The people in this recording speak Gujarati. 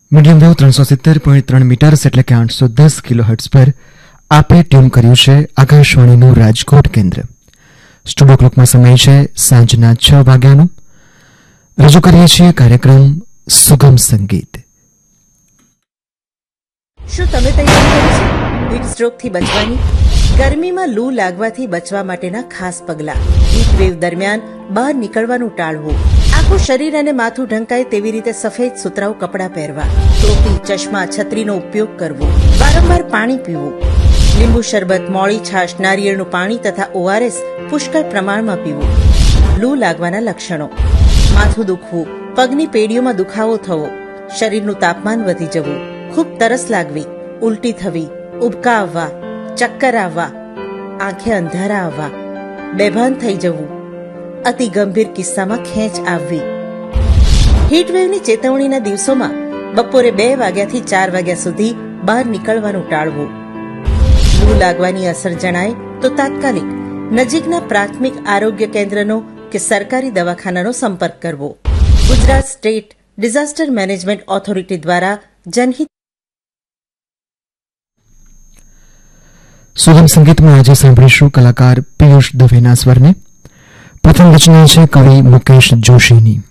મીડિયમ વેવ 370.3 મીટર્સ એટલે કે 810 કિલોહર્ટ્ઝ પર આપે ટ્યુન કર્યું છે આકાશવાણીનું રાજકોટ કેન્દ્ર. સ્ટુડિયો ક્લોકમાં સમય છે સાંજના 6 વાગ્યાનો. રજૂ કરીએ છીએ કાર્યક્રમ સુગમ સંગીત. શું તમે તૈયારી કરી છે હીટ સ્ટ્રોકથી બચવાની? ગરમીમાં લૂ લાગવાથી બચવા માટેના ખાસ પગલાં. હીટ વેવ દરમિયાન બહાર નીકળવાનું ટાળવું. આખું શરીર અને માથું ઢંકાય તેવી રીતે સફેદ સુતરાઉ કપડાં પહેરવા. ટોપી, ચશ્મા, છત્રીનો ઉપયોગ કરવો. વારંવાર પાણી પીવું. લીંબુ શરબત, મોળી છાશ, નારિયેળનું પાણી તથા ORS પુષ્કળ પ્રમાણમાં પીવું. લૂ લાગવાના લક્ષણો: માથું દુખવું, પગની પેઢીઓમાં દુખાવો થવો, શરીરનું તાપમાન વધી જવું, ખૂબ તરસ લાગવી, ઉલટી થવી, ઉબકા આવવા, ચક્કર આવવા, આંખે અંધારા આવવા, બેભાન થઈ જવું, અતિ ગંભીર કિસ્સામાં ખેંચ આવવી. હીટવેવની ચેતવણીના દિવસોમાં બપોરે 2 વાગ્યાથી 4 વાગ્યા સુધી બહાર નીકળવાનું ટાળવું. લૂ લાગવાની અસર જણાય તો તાત્કાલિક નજીકના પ્રાથમિક આરોગ્ય કેન્દ્રનો કે સરકારી દવાખાનાનો સંપર્ક કરવો. Gujarat state disaster management authority દ્વારા જનહિત. સુગમ સંગીતમાં આજે સાંભળીશું કલાકાર પિયુષ દવેના સ્વરને. પ્રથમ રચના છે કવિ મુકેશ જોશીની.